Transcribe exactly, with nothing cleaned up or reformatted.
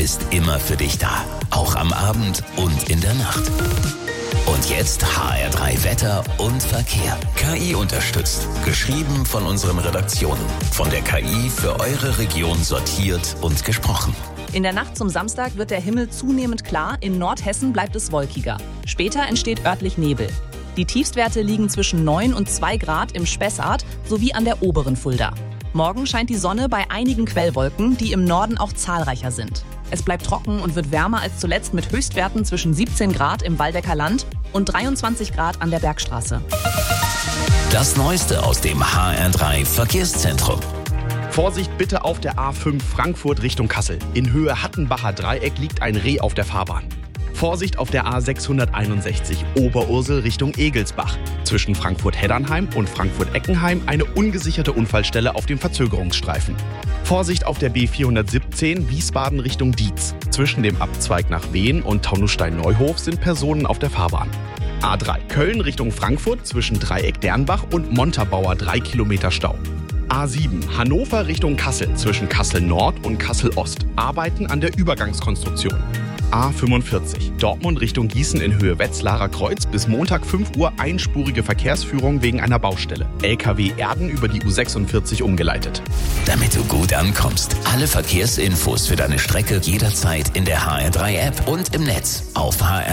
ist immer für dich da. Auch am Abend und in der Nacht. Und jetzt H R drei Wetter und Verkehr. K I unterstützt. Geschrieben von unseren Redaktionen. Von der K I für eure Region sortiert und gesprochen. In der Nacht zum Samstag wird der Himmel zunehmend klar. In Nordhessen bleibt es wolkiger. Später entsteht örtlich Nebel. Die Tiefstwerte liegen zwischen neun und zwei Grad im Spessart sowie an der oberen Fulda. Morgen scheint die Sonne bei einigen Quellwolken, die im Norden auch zahlreicher sind. Es bleibt trocken und wird wärmer als zuletzt mit Höchstwerten zwischen siebzehn Grad im Waldecker Land und dreiundzwanzig Grad an der Bergstraße. Das Neueste aus dem H R drei Verkehrszentrum. Vorsicht bitte auf der A fünf Frankfurt Richtung Kassel. In Höhe Hattenbacher Dreieck liegt ein Reh auf der Fahrbahn. Vorsicht auf der A sechshunderteinundsechzig Oberursel Richtung Egelsbach. Zwischen Frankfurt-Heddernheim und Frankfurt-Eckenheim eine ungesicherte Unfallstelle auf dem Verzögerungsstreifen. Vorsicht auf der B vierhundertsiebzehn Wiesbaden Richtung Dietz. Zwischen dem Abzweig nach Wehen und Taunusstein-Neuhof sind Personen auf der Fahrbahn. A drei Köln Richtung Frankfurt zwischen Dreieck-Dernbach und Montabaur drei Kilometer Stau. A sieben Hannover Richtung Kassel zwischen Kassel Nord und Kassel Ost. Arbeiten an der Übergangskonstruktion. A fünfundvierzig Dortmund Richtung Gießen in Höhe Wetzlarer Kreuz bis Montag fünf Uhr einspurige Verkehrsführung wegen einer Baustelle. L K W Erden über die U sechsundvierzig umgeleitet. Damit du gut ankommst. Alle Verkehrsinfos für deine Strecke jederzeit in der H R drei App und im Netz auf h